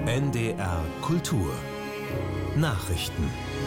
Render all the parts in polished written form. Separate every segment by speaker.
Speaker 1: NDR Kultur Nachrichten.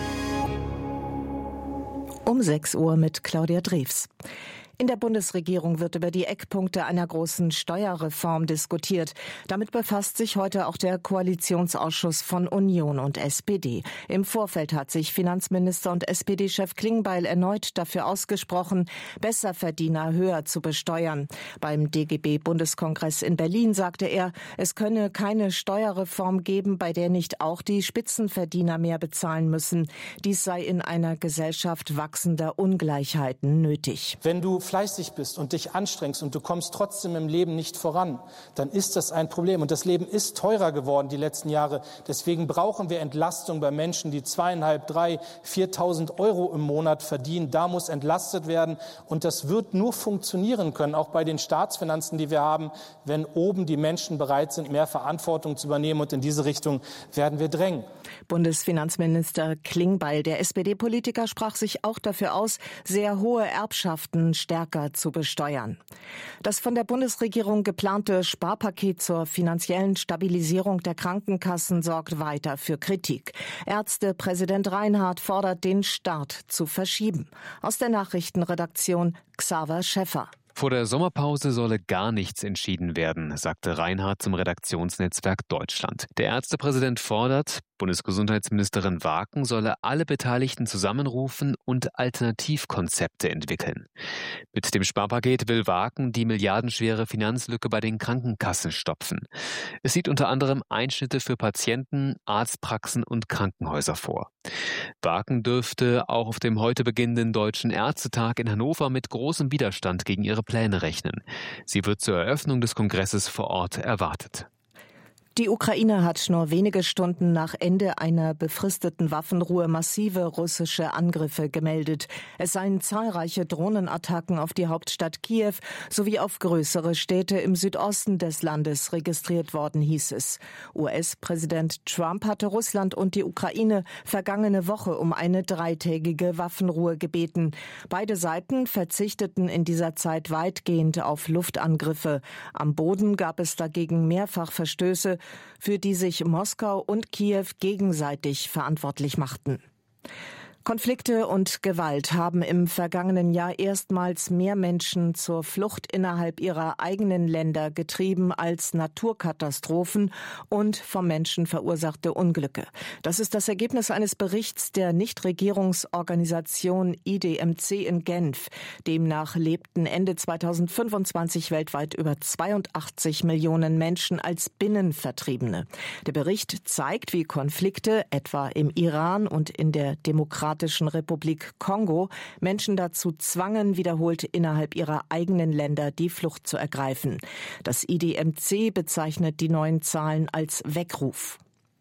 Speaker 2: Um 6 Uhr mit Claudia Drews. In der Bundesregierung wird über die Eckpunkte einer großen Steuerreform diskutiert. Damit befasst sich heute auch der Koalitionsausschuss von Union und SPD. Im Vorfeld hat sich Finanzminister und SPD-Chef Klingbeil erneut dafür ausgesprochen, Besserverdiener höher zu besteuern. Beim DGB-Bundeskongress in Berlin sagte er, es könne keine Steuerreform geben, bei der nicht auch die Spitzenverdiener mehr bezahlen müssen. Dies sei in einer Gesellschaft wachsender Ungleichheiten nötig.
Speaker 3: Wenn du fleißig bist und dich anstrengst und du kommst trotzdem im Leben nicht voran, dann ist das ein Problem. Und das Leben ist teurer geworden die letzten Jahre. Deswegen brauchen wir Entlastung bei Menschen, die 2.500, 3.000, 4.000 Euro im Monat verdienen. Da muss entlastet werden. Und das wird nur funktionieren können, auch bei den Staatsfinanzen, die wir haben, wenn oben die Menschen bereit sind, mehr Verantwortung zu übernehmen. Und in diese Richtung werden wir drängen.
Speaker 2: Bundesfinanzminister Klingbeil, der SPD-Politiker, sprach sich auch dafür aus, sehr hohe Erbschaften stärker zu besteuern. Das von der Bundesregierung geplante Sparpaket zur finanziellen Stabilisierung der Krankenkassen sorgt weiter für Kritik. Ärztepräsident Reinhardt fordert, den Start zu verschieben. Aus der Nachrichtenredaktion Xaver Schäffer.
Speaker 4: Vor der Sommerpause solle gar nichts entschieden werden, sagte Reinhardt zum Redaktionsnetzwerk Deutschland. Der Ärztepräsident fordert, Bundesgesundheitsministerin Waken solle alle Beteiligten zusammenrufen und Alternativkonzepte entwickeln. Mit dem Sparpaket will Waken die milliardenschwere Finanzlücke bei den Krankenkassen stopfen. Es sieht unter anderem Einschnitte für Patienten, Arztpraxen und Krankenhäuser vor. Waken dürfte auch auf dem heute beginnenden Deutschen Ärztetag in Hannover mit großem Widerstand gegen ihre Pläne rechnen. Sie wird zur Eröffnung des Kongresses vor Ort erwartet.
Speaker 2: Die Ukraine hat nur wenige Stunden nach Ende einer befristeten Waffenruhe massive russische Angriffe gemeldet. Es seien zahlreiche Drohnenattacken auf die Hauptstadt Kiew sowie auf größere Städte im Südosten des Landes registriert worden, hieß es. US-Präsident Trump hatte Russland und die Ukraine vergangene Woche um eine 3-tägige Waffenruhe gebeten. Beide Seiten verzichteten in dieser Zeit weitgehend auf Luftangriffe. Am Boden gab es dagegen mehrfach Verstöße, für die sich Moskau und Kiew gegenseitig verantwortlich machten. Konflikte und Gewalt haben im vergangenen Jahr erstmals mehr Menschen zur Flucht innerhalb ihrer eigenen Länder getrieben als Naturkatastrophen und vom Menschen verursachte Unglücke. Das ist das Ergebnis eines Berichts der Nichtregierungsorganisation IDMC in Genf. Demnach lebten Ende 2025 weltweit über 82 Millionen Menschen als Binnenvertriebene. Der Bericht zeigt, wie Konflikte etwa im Iran und in der Demokratischen Republik Kongo Menschen dazu zwangen, wiederholt innerhalb ihrer eigenen Länder die Flucht zu ergreifen. Das IDMC bezeichnet die neuen Zahlen als Weckruf.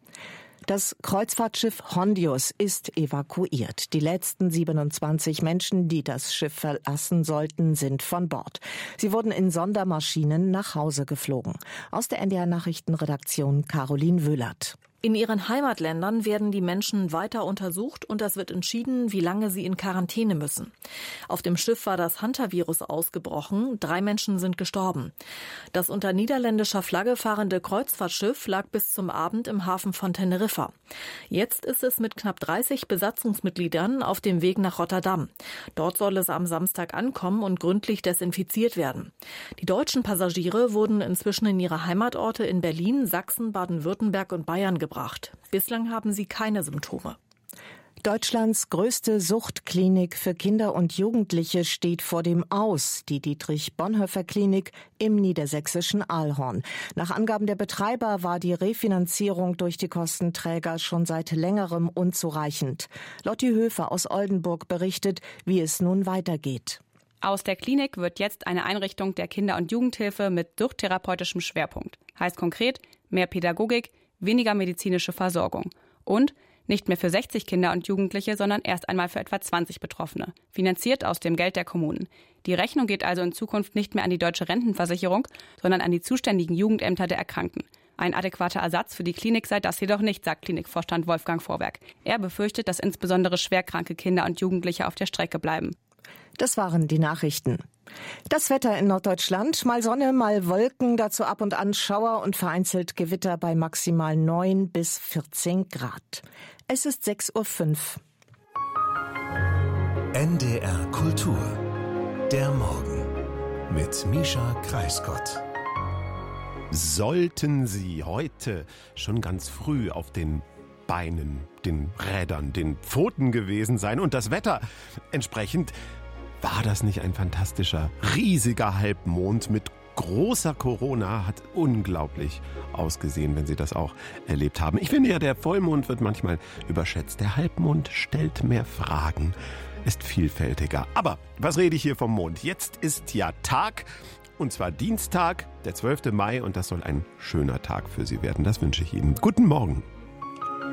Speaker 2: Das Kreuzfahrtschiff Hondius ist evakuiert. Die letzten 27 Menschen, die das Schiff verlassen sollten, sind von Bord. Sie wurden in Sondermaschinen nach Hause geflogen. Aus der NDR Nachrichtenredaktion Caroline Wöhlert.
Speaker 5: In ihren Heimatländern werden die Menschen weiter untersucht und es wird entschieden, wie lange sie in Quarantäne müssen. Auf dem Schiff war das Hantavirus ausgebrochen. 3 Menschen sind gestorben. Das unter niederländischer Flagge fahrende Kreuzfahrtschiff lag bis zum Abend im Hafen von Teneriffa. Jetzt ist es mit knapp 30 Besatzungsmitgliedern auf dem Weg nach Rotterdam. Dort soll es am Samstag ankommen und gründlich desinfiziert werden. Die deutschen Passagiere wurden inzwischen in ihre Heimatorte in Berlin, Sachsen, Baden-Württemberg und Bayern gebracht. Bislang haben sie keine Symptome.
Speaker 2: Deutschlands größte Suchtklinik für Kinder und Jugendliche steht vor dem Aus, die Dietrich-Bonhoeffer-Klinik im niedersächsischen Aalhorn. Nach Angaben der Betreiber war die Refinanzierung durch die Kostenträger schon seit längerem unzureichend. Lotti Höfer aus Oldenburg berichtet, wie es nun weitergeht.
Speaker 6: Aus der Klinik wird jetzt eine Einrichtung der Kinder- und Jugendhilfe mit suchttherapeutischem Schwerpunkt. Heißt konkret mehr Pädagogik, weniger medizinische Versorgung und nicht mehr für 60 Kinder und Jugendliche, sondern erst einmal für etwa 20 Betroffene, finanziert aus dem Geld der Kommunen. Die Rechnung geht also in Zukunft nicht mehr an die Deutsche Rentenversicherung, sondern an die zuständigen Jugendämter der Erkrankten. Ein adäquater Ersatz für die Klinik sei das jedoch nicht, sagt Klinikvorstand Wolfgang Vorwerk. Er befürchtet, dass insbesondere schwerkranke Kinder und Jugendliche auf der Strecke bleiben.
Speaker 2: Das waren die Nachrichten. Das Wetter in Norddeutschland, mal Sonne, mal Wolken, dazu ab und an Schauer und vereinzelt Gewitter bei maximal 9 bis 14 Grad. Es ist 6:05 Uhr.
Speaker 1: NDR Kultur. Der Morgen mit Mischa Kreisgott.
Speaker 7: Sollten Sie heute schon ganz früh auf den Beinen, den Rädern, den Pfoten gewesen sein und das Wetter entsprechend, war das nicht ein fantastischer, riesiger Halbmond mit großer Corona? Hat unglaublich ausgesehen, wenn Sie das auch erlebt haben. Ich finde ja, der Vollmond wird manchmal überschätzt. Der Halbmond stellt mehr Fragen, ist vielfältiger. Aber was rede ich hier vom Mond? Jetzt ist ja Tag, und zwar Dienstag, der 12. Mai, und das soll ein schöner Tag für Sie werden. Das wünsche ich Ihnen. Guten Morgen.